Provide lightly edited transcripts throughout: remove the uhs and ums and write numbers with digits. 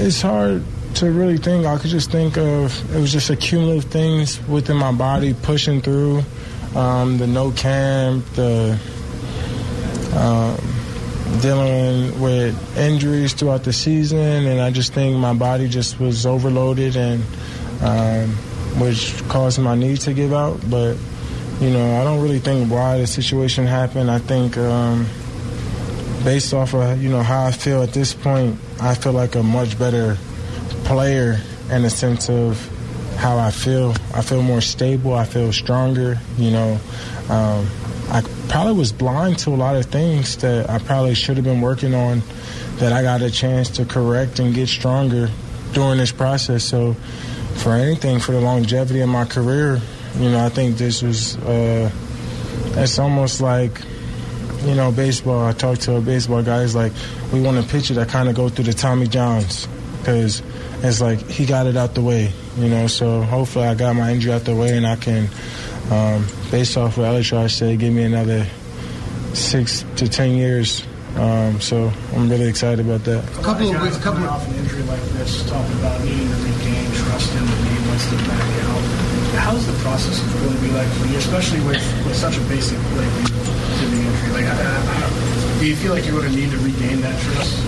It's hard to really think. I could just think of, it was just accumulative things within my body pushing through, the no camp, the dealing with injuries throughout the season, and I just think my body just was overloaded, and which caused my knee to give out. But, you know, I don't really think why the situation happened. I think based off of, you know, how I feel at this point, I feel like a much better player in the sense of how I feel. I feel more stable. I feel stronger. You know, I probably was blind to a lot of things that I probably should have been working on that I got a chance to correct and get stronger during this process. So for anything, for the longevity of my career, you know, I think this was, it's almost like, you know, baseball. I talked to a baseball guy. He's like, we want a pitcher that kind of go through the Tommy Johns, because it's like he got it out the way, you know. So hopefully I got my injury out the way, and I can, based off what Elytra said, give me another 6 to 10 years. So I'm really excited about that. A couple of off an injury like this, talking about needing to regain trust in the game once they're back out. How's the process going to be like for you, especially with such a basic play to the injury? Like, do you feel like you're going to need to regain that trust?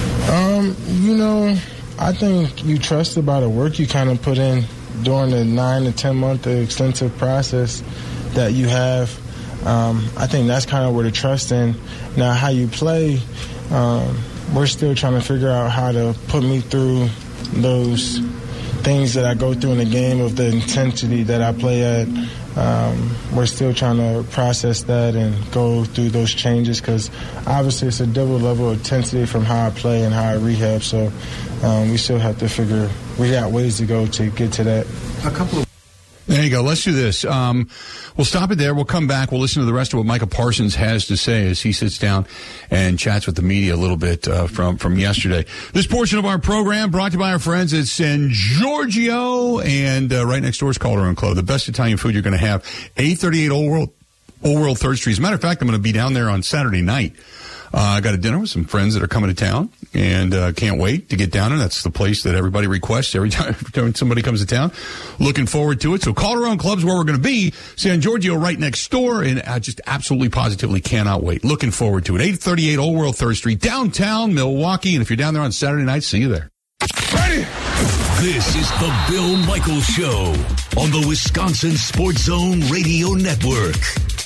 You know, I think you trust about the work you kind of put in during the 9 to 10 month extensive process that you have. I think that's kind of where the trust in. Now, how you play, we're still trying to figure out how to put me through those things that I go through in the game of the intensity that I play at. We're still trying to process that and go through those changes, because obviously it's a double level of intensity from how I play and how I rehab. So we still have to figure, we got ways to go to get to that. There you go. Let's do this. We'll stop it there. We'll come back. We'll listen to the rest of what Micah Parsons has to say as he sits down and chats with the media a little bit from yesterday. This portion of our program brought to you by our friends at San Giorgio, and right next door is Calderon Club, the best Italian food you're going to have. 838 Old World 3rd Street. As a matter of fact, I'm going to be down there on Saturday night. I got a dinner with some friends that are coming to town, and can't wait to get down there. That's the place that everybody requests every time somebody comes to town. Looking forward to it. So Calderon Club's where we're going to be. San Giorgio right next door, and I just absolutely positively cannot wait. Looking forward to it. 838 Old World 3rd Street, downtown Milwaukee. And if you're down there on Saturday night, see you there. Ready? This is the Bill Michaels Show on the Wisconsin Sports Zone Radio Network.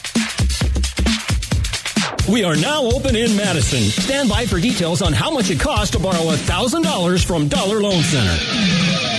We are now open in Madison. Stand by for details on how much it costs to borrow $1,000 from Dollar Loan Center.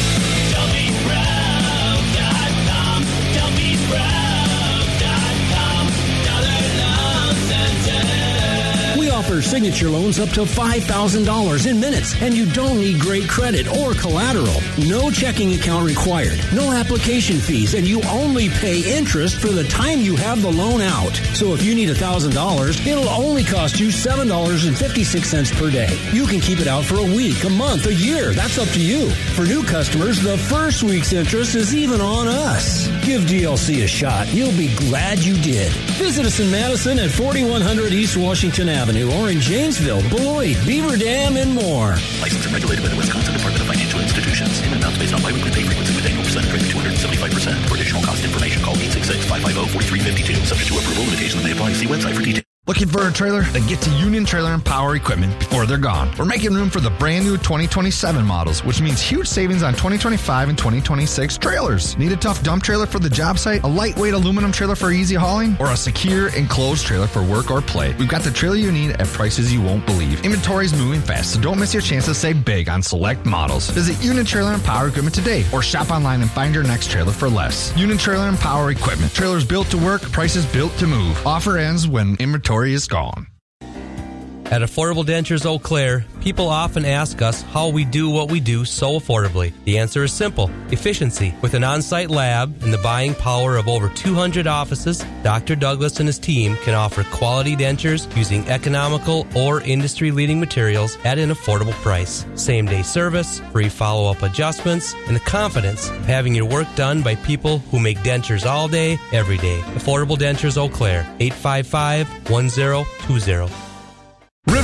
Offer signature loans up to $5,000 in minutes, and you don't need great credit or collateral. No checking account required, no application fees, and you only pay interest for the time you have the loan out. So if you need $1,000, it'll only cost you $7.56 per day. You can keep it out for a week, a month, a year. That's up to you. For new customers, the first week's interest is even on us. Give DLC a shot. You'll be glad you did. Visit us in Madison at 4100 East Washington Avenue, or in Janesville, Beloit, Beaver Dam, and more. Licensed and regulated by the Wisconsin Department of Financial Institutions. Payment amounts based on biweekly pay frequency with annual percentage rate of 275%. For additional cost information, call 866-550-4352. Subject to approval, limitations may apply. See website for details. Looking for a trailer? Then get to Union Trailer and Power Equipment before they're gone. We're making room for the brand new 2027 models, which means huge savings on 2025 and 2026 trailers. Need a tough dump trailer for the job site, a lightweight aluminum trailer for easy hauling, or a secure enclosed trailer for work or play? We've got the trailer you need at prices you won't believe. Inventory's moving fast, so don't miss your chance to save big on select models. Visit Union Trailer and Power Equipment today, or shop online and find your next trailer for less. Union Trailer and Power Equipment. Trailers built to work, prices built to move. Offer ends when inventory is gone. At Affordable Dentures Eau Claire, people often ask us how we do what we do so affordably. The answer is simple: efficiency. With an on-site lab and the buying power of over 200 offices, Dr. Douglas and his team can offer quality dentures using economical or industry-leading materials at an affordable price. Same-day service, free follow-up adjustments, and the confidence of having your work done by people who make dentures all day, every day. Affordable Dentures Eau Claire, 855-1020.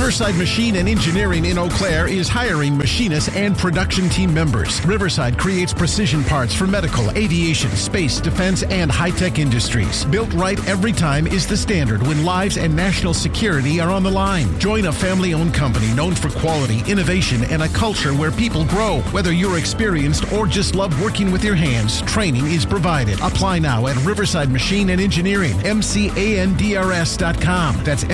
Riverside Machine and Engineering in Eau Claire is hiring machinists and production team members. Riverside creates precision parts for medical, aviation, space, defense, and high-tech industries. Built right every time is the standard when lives and national security are on the line. Join a family-owned company known for quality, innovation, and a culture where people grow. Whether you're experienced or just love working with your hands, training is provided. Apply now at Riverside Machine and Engineering, MCANDRS.com. That's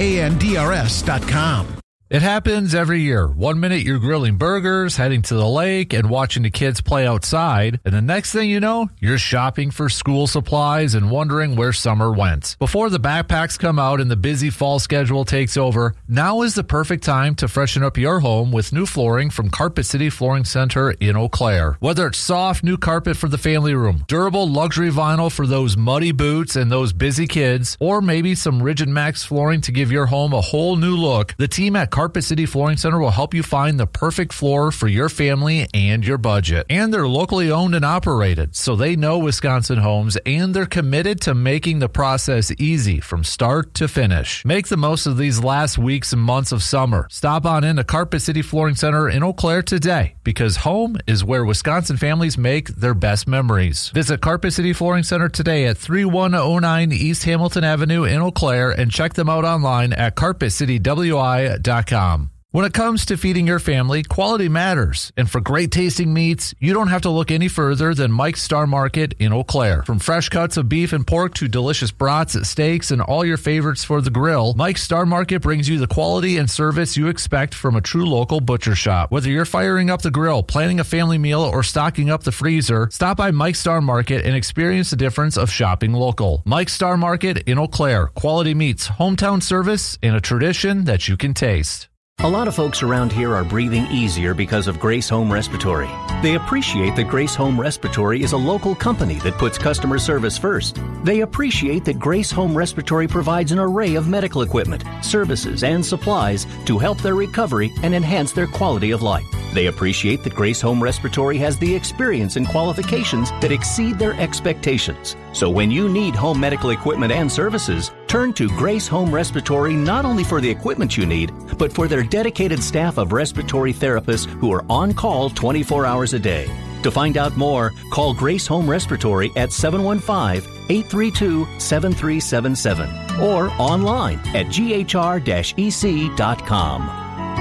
MCANDRS.com. It happens every year. 1 minute you're grilling burgers, heading to the lake, and watching the kids play outside. And the next thing you know, you're shopping for school supplies and wondering where summer went. Before the backpacks come out and the busy fall schedule takes over, now is the perfect time to freshen up your home with new flooring from Carpet City Flooring Center in Eau Claire. Whether it's soft new carpet for the family room, durable luxury vinyl for those muddy boots and those busy kids, or maybe some Rigid Max flooring to give your home a whole new look, the team at Carpet City Flooring Center will help you find the perfect floor for your family and your budget. And they're locally owned and operated, so they know Wisconsin homes, and they're committed to making the process easy from start to finish. Make the most of these last weeks and months of summer. Stop on in to Carpet City Flooring Center in Eau Claire today, because home is where Wisconsin families make their best memories. Visit Carpet City Flooring Center today at 3109 East Hamilton Avenue in Eau Claire and check them out online at carpetcitywi.com. When it comes to feeding your family, quality matters. And for great tasting meats, you don't have to look any further than Mike's Star Market in Eau Claire. From fresh cuts of beef and pork to delicious brats, steaks, and all your favorites for the grill, Mike's Star Market brings you the quality and service you expect from a true local butcher shop. Whether you're firing up the grill, planning a family meal, or stocking up the freezer, stop by Mike's Star Market and experience the difference of shopping local. Mike's Star Market in Eau Claire. Quality meats, hometown service, and a tradition that you can taste. A lot of folks around here are breathing easier because of Grace Home Respiratory. They appreciate that Grace Home Respiratory is a local company that puts customer service first. They appreciate that Grace Home Respiratory provides an array of medical equipment, services, and supplies to help their recovery and enhance their quality of life. They appreciate that Grace Home Respiratory has the experience and qualifications that exceed their expectations. So when you need home medical equipment and services, turn to Grace Home Respiratory not only for the equipment you need, but for their dedicated staff of respiratory therapists who are on call 24 hours a day. To find out more, call Grace Home Respiratory at 715-832-7377 or online at ghr-ec.com.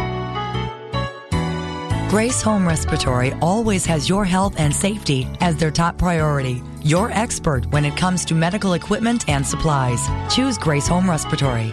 Grace Home Respiratory always has your health and safety as their top priority. Your expert when it comes to medical equipment and supplies. Choose Grace Home Respiratory.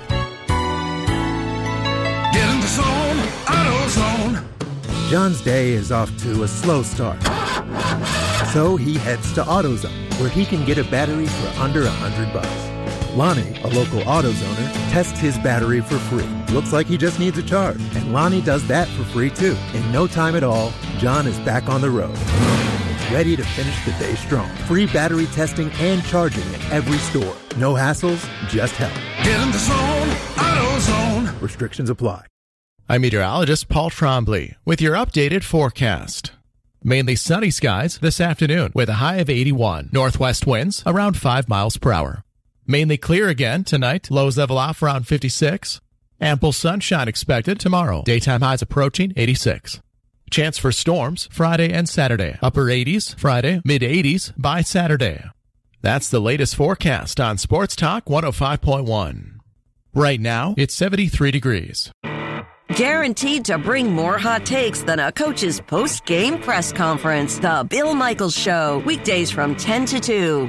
Get in the zone, AutoZone. John's day is off to a slow start. So he heads to AutoZone, where he can get a battery for under $100. Lonnie, a local AutoZoner, tests his battery for free. Looks like he just needs a charge. And Lonnie does that for free too. In no time at all, John is back on the road. Ready to finish the day strong. Free battery testing and charging at every store. No hassles, just help. Get in the zone, AutoZone. Restrictions apply. I'm meteorologist Paul Trombley with your updated forecast. Mainly sunny skies this afternoon with a high of 81. Northwest winds around 5 miles per hour. Mainly clear again tonight. Lows level off around 56. Ample sunshine expected tomorrow. Daytime highs approaching 86. Chance for storms Friday and Saturday. Upper 80s Friday, mid 80s by Saturday. That's the latest forecast on Sports Talk 105.1. Right now, it's 73 degrees. Guaranteed to bring more hot takes than a coach's post-game press conference. The Bill Michaels Show. Weekdays from 10 to 2.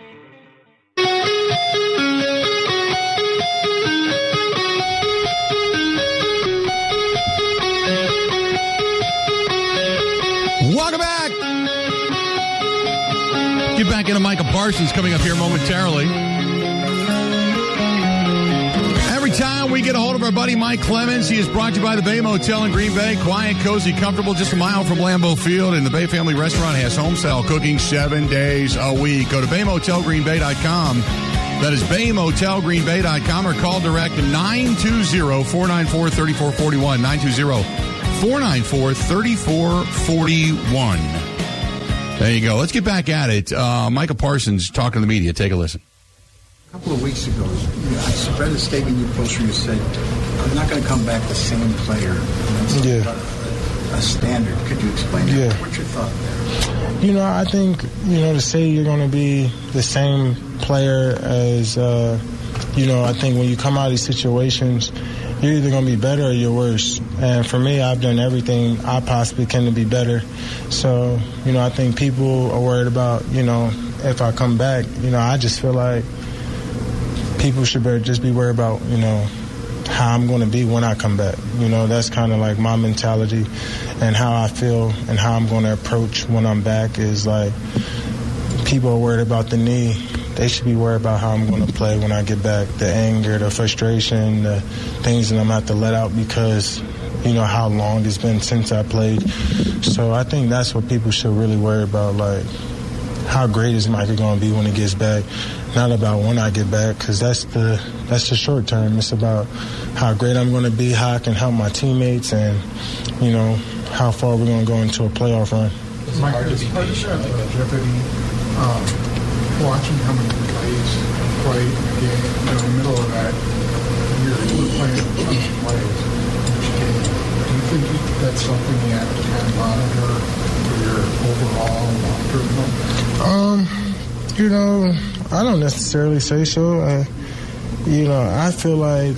Welcome back. Get back into Micah Parsons coming up here momentarily. Every time we get a hold of our buddy Mike Clemens, he is brought to you by the Bay Motel in Green Bay. Quiet, cozy, comfortable, just a mile from Lambeau Field. And the Bay Family Restaurant has home-style cooking 7 days a week. Go to BayMotelGreenBay.com. That is BayMotelGreenBay.com or call direct 920-494-3441. 920-494-3441. There you go. Let's get back at it. Micah Parsons talking to the media. Take a listen. A couple of weeks ago, I read a statement you posted where you said I'm not going to come back the same player. A standard. Could you explain that? Yeah. What's your thought there? You know, I think, to say you're going to be the same player as, I think when you come out of these situations, you're either going to be better or you're worse. And for me, I've done everything I possibly can to be better. So, I think people are worried about, if I come back, I just feel like people should just be worried about, how I'm going to be when I come back. That's kind of like my mentality, and how I feel and how I'm going to approach when I'm back is like, people are worried about the knee. They should be worried about how I'm going to play when I get back. The anger, the frustration, the things that I'm going to have to let out because, how long it's been since I played. So I think that's what people should really worry about, like, how great is Micah going to be when he gets back? Not about when I get back, because that's the short term. It's about how great I'm going to be, how I can help my teammates, and, how far we're going to go into a playoff run. Mike, it's hard to have longevity. Watching how many plays play a game, in the middle of that, you're playing a bunch of plays each game. Do you think that's something you have to kind of monitor for your overall long-term? I don't necessarily say so. I feel like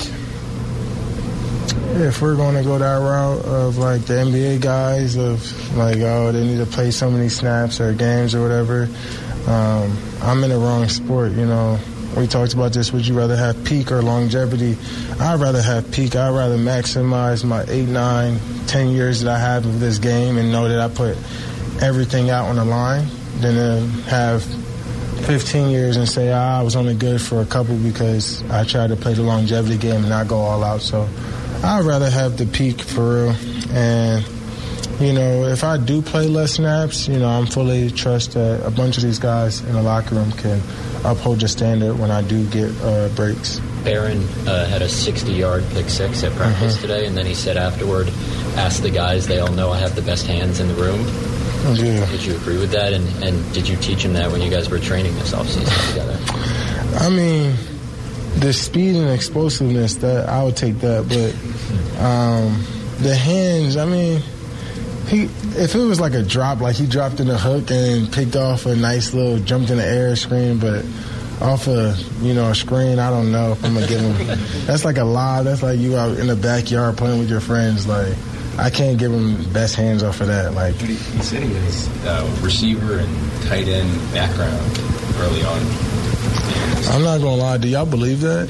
if we're going to go that route of like the NBA guys of like, they need to play so many snaps or games or whatever, I'm in the wrong sport. We talked about this. Would you rather have peak or longevity? I'd rather have peak. I'd rather maximize my 8, 9, 10 years that I have of this game and know that I put everything out on the line than to have 15 years and say, I was only good for a couple because I tried to play the longevity game and not go all out. So I'd rather have the peak for real. And, if I do play less snaps, I'm fully trust that a bunch of these guys in the locker room can uphold the standard when I do get breaks. Barron had a 60-yard pick six at practice today, and then he said afterward, ask the guys, they all know I have the best hands in the room. Yeah. Did you agree with that? And did you teach him that when you guys were training this offseason together? I mean, the speed and explosiveness, that I would take that. But the hands, I mean, if it was like a drop, like he dropped in the hook and picked off a nice little jumped in the air screen, but off a screen, I don't know if I'm going to give him. That's like a lob. That's like you out in the backyard playing with your friends. Like, I can't give him best hands off of that. Like, he said he has receiver and tight end background early on. I'm not gonna lie. Do y'all believe that?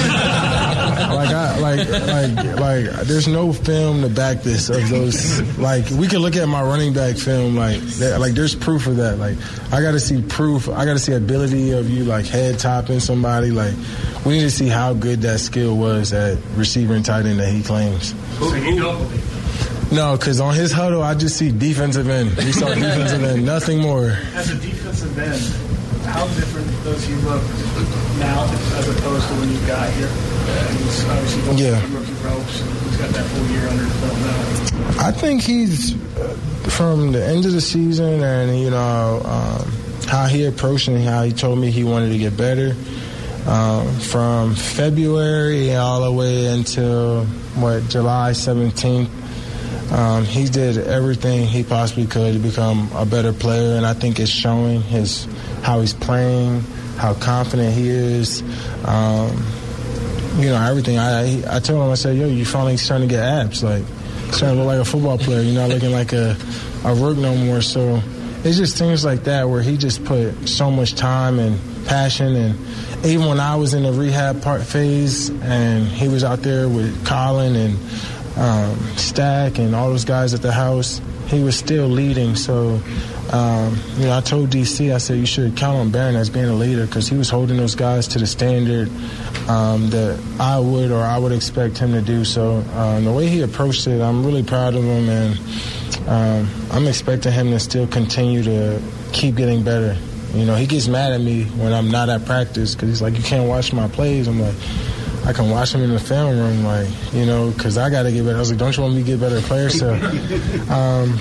There's no film to back this of those. Like, we can look at my running back film. Like there's proof of that. Like, I got to see proof. I got to see ability of you like head topping somebody. Like, we need to see how good that skill was at receiver and tight end that he claims. So you don't believe that? No, because on his huddle, I just see defensive end. We saw defensive end, nothing more. As a defensive end, how different does he look now as opposed to when you got here? He's obviously going through rookie ropes, and he's got that full year under his belt now. I think he's, from the end of the season and, how he approached and how he told me he wanted to get better, from February all the way until, July 17th, he did everything he possibly could to become a better player, and I think it's showing how he's playing, how confident he is. Everything. I told him, I said, you finally starting to get abs. Like, starting to look like a football player. You're not looking like a rook no more. So it's just things like that where he just put so much time and passion. And even when I was in the rehab phase and he was out there with Colin and Stack and all those guys at the house, he was still leading. So, I told DC, I said, you should count on Barron as being a leader because he was holding those guys to the standard that I would expect him to do. So the way he approached it, I'm really proud of him, and I'm expecting him to still continue to keep getting better. He gets mad at me when I'm not at practice because he's like, you can't watch my plays. I'm like, I can watch them in the film room, because I got to get better. I was like, don't you want me to get better players? So,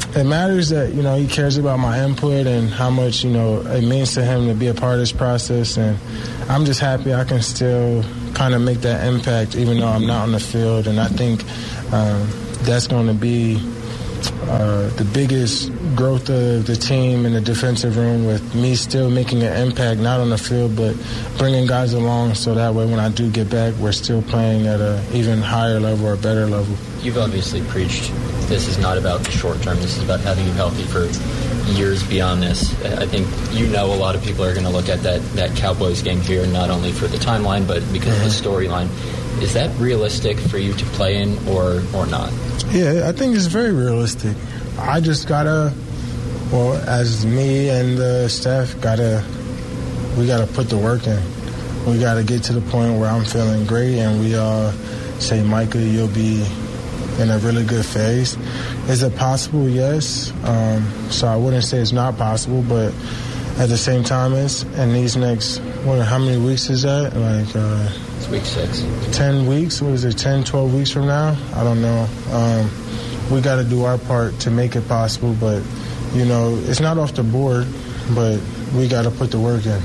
it matters that, you know, he cares about my input and how much, you know, it means to him to be a part of this process. And I'm just happy I can still kind of make that impact even though I'm not on the field. And I think that's going to be the biggest growth of the team in the defensive room, with me still making an impact, not on the field, but bringing guys along so that way when I do get back, we're still playing at an even higher level or better level. You've obviously preached this is not about the short term. This is about having you healthy for years beyond this. I think you know a lot of people are going to look at that Cowboys game here, not only for the timeline, but because of the storyline. Is that realistic for you to play in or not? Yeah, I think it's very realistic. I just gotta, well, as me and the staff we gotta put the work in. We gotta get to the point where I'm feeling great and we all say, Micah, you'll be in a really good phase. Is it possible? Yes. So I wouldn't say it's not possible, but at the same time, it's in these next, how many weeks is that? It's week 6. 10 weeks? What is it, 10, 12 weeks from now? I don't know. We got to do our part to make it possible, but, you know, it's not off the board, but we got to put the work in.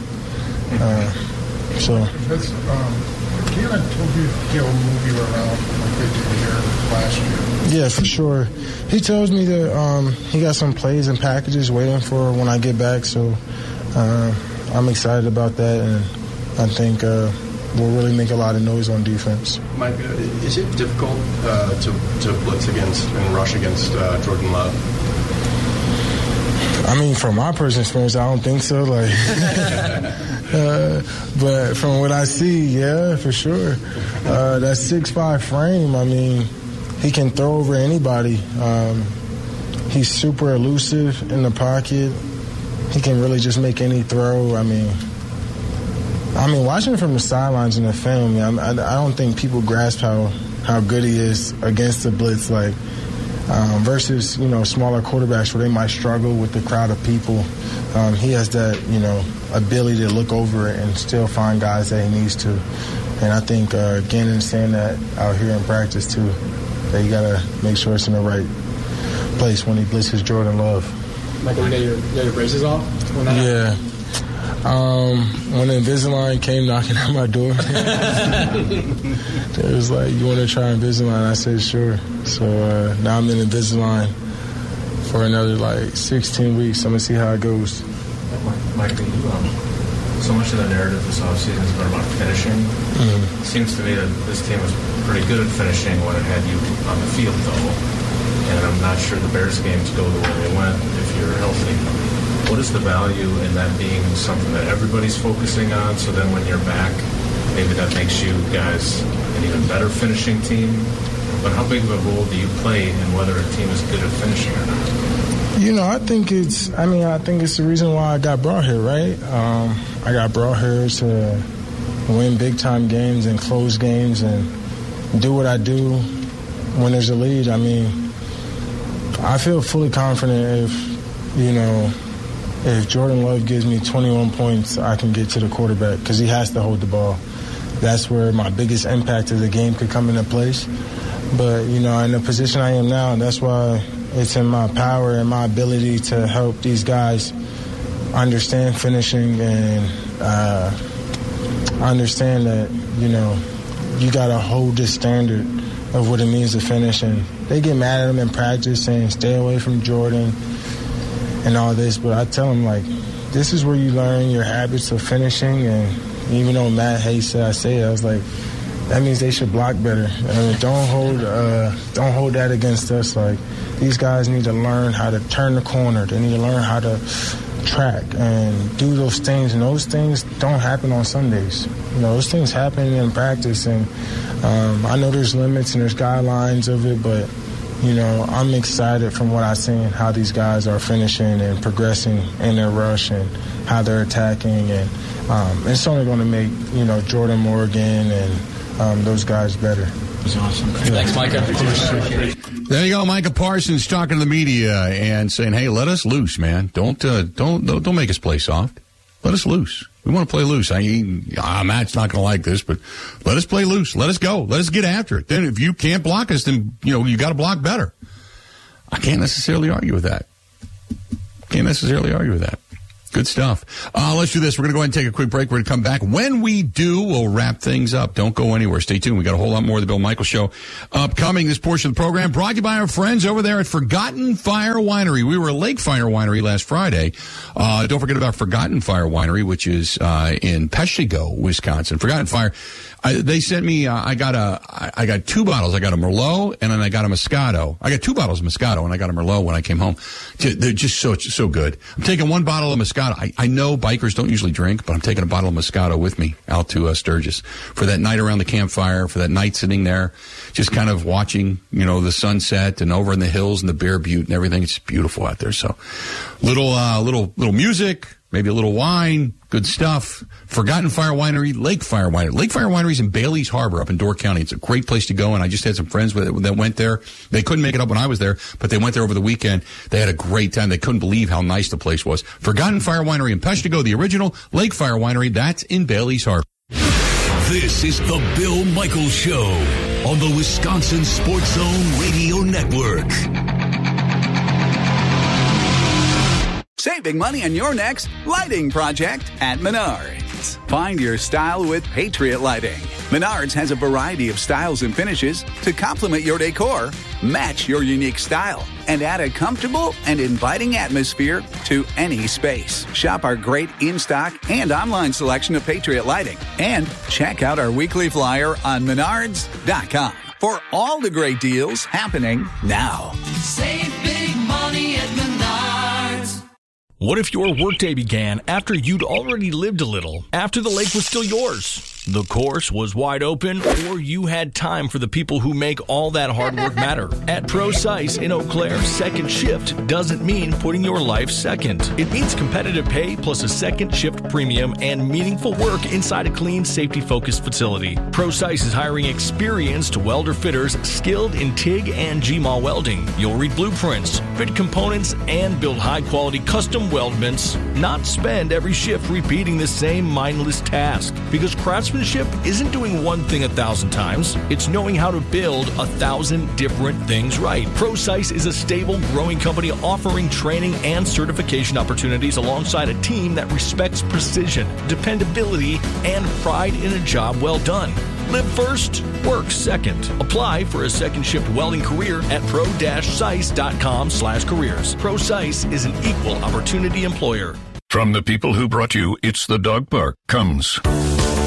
Keelan told you he'll move you around like they did here last year. Yeah, for sure. He tells me that he got some plays and packages waiting for when I get back, so I'm excited about that, and I think we'll really make a lot of noise on defense. Mike, is it difficult to blitz against and rush against Jordan Love? I mean, from my personal experience, I don't think so. But from what I see, yeah, for sure. That 6'5" frame, I mean, he can throw over anybody. He's super elusive in the pocket. He can really just make any throw. I mean, watching from the sidelines in the film, I don't think people grasp how good he is against the blitz, versus, you know, smaller quarterbacks where they might struggle with the crowd of people. He has that, you know, ability to look over it and still find guys that he needs to. And I think Gannon's saying that out here in practice too, that you got to make sure it's in the right place when he blitzes Jordan Love. Michael, you got your braces off? Yeah. When the Invisalign came knocking at my door, it was like, you want to try Invisalign? I said, sure. So now I'm in Invisalign for another 16 weeks. I'm going to see how it goes. Mike, so much of the narrative this offseason has been about finishing. Mm-hmm. It seems to me that this team was pretty good at finishing when it had you on the field, though. And I'm not sure the Bears games go the way they went if you're healthy. What is the value in that being something that everybody's focusing on, so then when you're back, maybe that makes you guys an even better finishing team? But how big of a role do you play in whether a team is good at finishing or not? You know, I think it's the reason why I got brought here, right? I got brought here to win big-time games and close games and do what I do when there's a lead. I mean, I feel fully confident if Jordan Love gives me 21 points, I can get to the quarterback because he has to hold the ball. That's where my biggest impact of the game could come into place. But, you know, in the position I am now, that's why it's in my power and my ability to help these guys understand finishing and understand that, you know, you got to hold the standard of what it means to finish. And they get mad at him in practice saying, stay away from Jordan and all this. But I tell them, this is where you learn your habits of finishing. And even though Matt Hayes said I was like, that means they should block better. Don't hold that against us. These guys need to learn how to turn the corner. They need to learn how to track and do those things. And those things don't happen on Sundays. You know, those things happen in practice. And I know there's limits and there's guidelines of it, but, you know, I'm excited from what I've seen, how these guys are finishing and progressing in their rush and how they're attacking. And it's only going to make, you know, Jordan Morgan and those guys better. Awesome. Thanks, Micah. There you go, Micah Parsons talking to the media and saying, "Hey, let us loose, man. Don't make us play soft. Let us loose. We want to play loose. Matt's not going to like this, but let us play loose. Let us go. Let us get after it. Then if you can't block us, then you got to block better." I can't necessarily argue with that. Good stuff. Let's do this. We're going to go ahead and take a quick break. We're going to come back. When we do, we'll wrap things up. Don't go anywhere. Stay tuned. We got a whole lot more of the Bill Michaels Show upcoming. This portion of the program brought to you by our friends over there at Forgotten Fire Winery. We were at Lake Fire Winery last Friday. Don't forget about Forgotten Fire Winery, which is in Peshtigo, Wisconsin. Forgotten Fire. They sent me. I got 2 bottles. I got a Merlot and then I got a Moscato. I got 2 bottles of Moscato and I got a Merlot when I came home. They're just so good. I'm taking 1 bottle of Moscato. I know bikers don't usually drink, but I'm taking a bottle of Moscato with me out to Sturgis for that night around the campfire, for that night sitting there, just kind of watching, the sunset and over in the hills and the Bear Butte and everything. It's beautiful out there. So little music. Maybe a little wine, good stuff. Forgotten Fire Winery, Lake Fire Winery. Lake Fire Winery is in Bailey's Harbor up in Door County. It's a great place to go, and I just had some friends that went there. They couldn't make it up when I was there, but they went there over the weekend. They had a great time. They couldn't believe how nice the place was. Forgotten Fire Winery in Peshtigo, the original Lake Fire Winery, that's in Bailey's Harbor. This is the Bill Michaels Show on the Wisconsin Sports Zone Radio Network. Saving money on your next lighting project at Menards. Find your style with Patriot Lighting. Menards has a variety of styles and finishes to complement your decor, match your unique style, and add a comfortable and inviting atmosphere to any space. Shop our great in-stock and online selection of Patriot Lighting. And check out our weekly flyer on Menards.com for all the great deals happening now. Save big money at Menards. What if your workday began after you'd already lived a little, after the lake was still yours? The course was wide open, or you had time for the people who make all that hard work matter. At ProSice in Eau Claire, second shift doesn't mean putting your life second. It means competitive pay plus a second shift premium and meaningful work inside a clean, safety-focused facility. ProSice is hiring experienced welder fitters skilled in TIG and GMAW welding. You'll read blueprints, fit components, and build high-quality custom weldments, not spend every shift repeating the same mindless task. Because craftsmanship isn't doing one thing 1,000 times. It's knowing how to build 1,000 different things right. ProSice is a stable, growing company offering training and certification opportunities alongside a team that respects precision, dependability, and pride in a job well done. Live first, work second. Apply for a second shift welding career at pro-sice.com/careers. ProSice is an equal opportunity employer. From the people who brought you It's the Dog Park comes